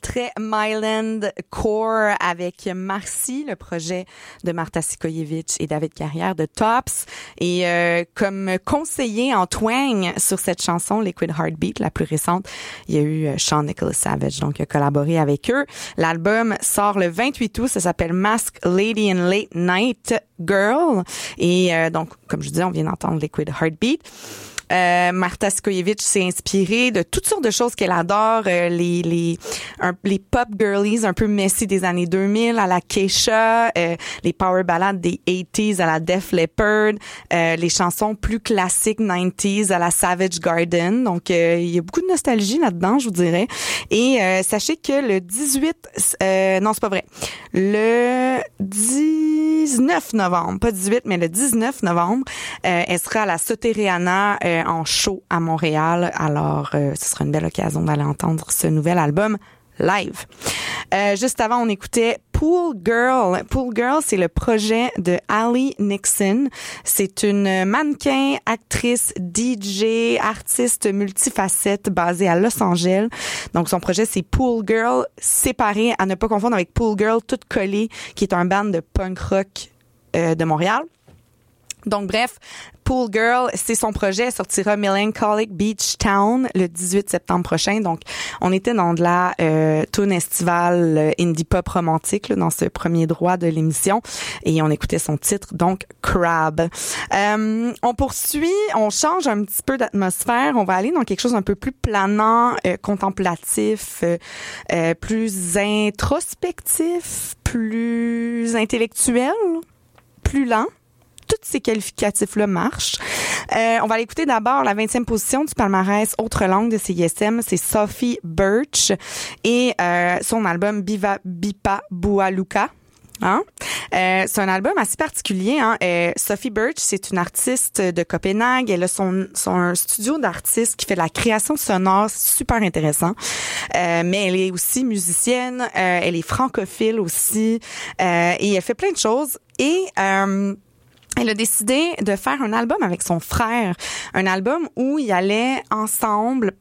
très Myland Core avec Marcy, le projet de Marta Sikojevic et David Carrière de Tops. Et comme conseiller en twang sur cette chanson, Liquid Heartbeat, la plus récente, il y a eu Sean Nicholas Savage, donc il a collaboré avec eux. L'album sort le 28 août, ça s'appelle Mask Lady and Late Night Girl. Et donc, comme je disais, on vient d'entendre Liquid Heartbeat. Marta Sikojevic s'est inspirée de toutes sortes de choses qu'elle adore, les pop girlies un peu messy des années 2000 à la Keisha, les power ballads des 80s à la Def Leppard, les chansons plus classiques 90s à la Savage Garden. Donc il y a beaucoup de nostalgie là-dedans, je vous dirais. Et sachez que le 18 non, c'est pas vrai. Le 19 novembre, pas 18 mais le 19 novembre, elle sera à la Soteriana en show à Montréal. Alors, ce sera une belle occasion d'aller entendre ce nouvel album live. Juste avant, on écoutait Pool Girl. Pool Girl, c'est le projet de Allie Nixon. C'est une mannequin, actrice, DJ, artiste multifacette basée à Los Angeles. Donc, son projet, c'est Pool Girl, séparé, à ne pas confondre avec Pool Girl, toute collée, qui est un band de punk rock de Montréal. Donc, bref, Pool Girl, c'est son projet. Elle sortira Melancholic Beach Town le 18 septembre prochain. Donc, on était dans de la tune estivale indie pop romantique là, dans ce premier droit de l'émission. Et on écoutait son titre, donc Crab. On poursuit, on change un petit peu d'atmosphère. On va aller dans quelque chose un peu plus planant, contemplatif, plus introspectif, plus intellectuel, plus lent. Tous ces qualificatifs-là marchent. On va aller écouter d'abord la 20e position du palmarès Autre langue de CISM. C'est Sophie Birch et son album Biva Bipa Bualuka. Hein? C'est un album assez particulier. Hein? Sophie Birch, c'est une artiste de Copenhague. Elle a son studio d'artiste qui fait de la création sonore, super intéressant. Mais elle est aussi musicienne. Elle est francophile aussi. Et elle fait plein de choses. Et elle a décidé de faire un album avec son frère. Un album où ils allaient ensemble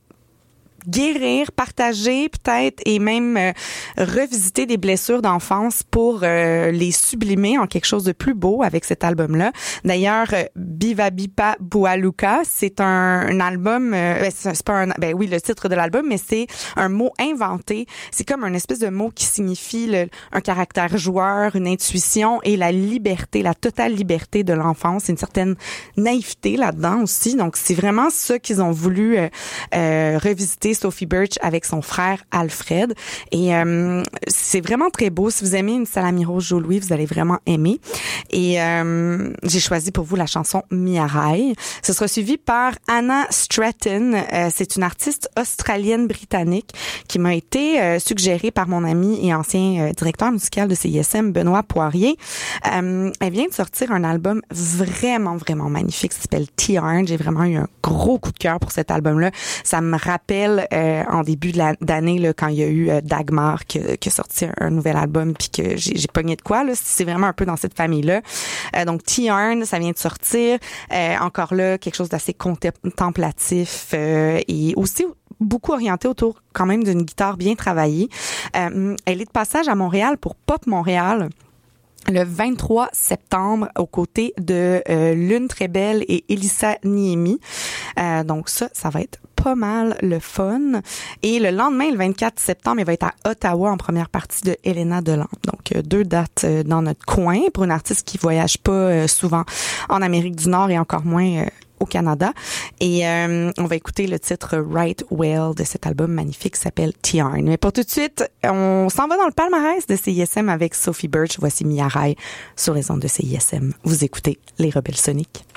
guérir, partager peut-être et même revisiter des blessures d'enfance pour les sublimer en quelque chose de plus beau avec cet album-là. D'ailleurs, Biva Bipa Bualuka, c'est un album, c'est pas un, ben oui, le titre de l'album, mais c'est un mot inventé. C'est comme un espèce de mot qui signifie un caractère joueur, une intuition et la liberté, la totale liberté de l'enfance, une certaine naïveté là-dedans aussi. Donc, c'est vraiment ça qu'ils ont voulu revisiter Sophie Birch avec son frère Alfred. Et c'est vraiment très beau. Si vous aimez une salami rose Joe Louis, vous allez vraiment aimer. Et j'ai choisi pour vous la chanson Miarai. Ce sera suivi par Anna Stratton. C'est une artiste australienne-britannique qui m'a été suggérée par mon ami et ancien directeur musical de CISM, Benoît Poirier. Elle vient de sortir un album vraiment, vraiment magnifique. Ça s'appelle T-Arn. J'ai vraiment eu un gros coup de cœur pour cet album-là. Ça me rappelle en début d'année là, quand il y a eu Dagmar qui a sorti un nouvel album puis que j'ai pogné de quoi là, c'est vraiment un peu dans cette famille-là. Donc T-Arn, ça vient de sortir. Encore là, quelque chose d'assez contemplatif et aussi beaucoup orienté autour quand même d'une guitare bien travaillée. Elle est de passage à Montréal pour Pop Montréal le 23 septembre aux côtés de Lune Très Belle et Elissa Niemi. Donc ça va être pas mal le fun. Et le lendemain, le 24 septembre, il va être à Ottawa en première partie de Helena Deland. Donc, 2 dates dans notre coin pour une artiste qui voyage pas souvent en Amérique du Nord et encore moins au Canada. Et on va écouter le titre Right Well de cet album magnifique qui s'appelle T-Arn. Mais pour tout de suite, on s'en va dans le palmarès de CISM avec Sophie Birch. Voici Miarai sur les ondes de CISM. Vous écoutez Les Rebelles Soniques.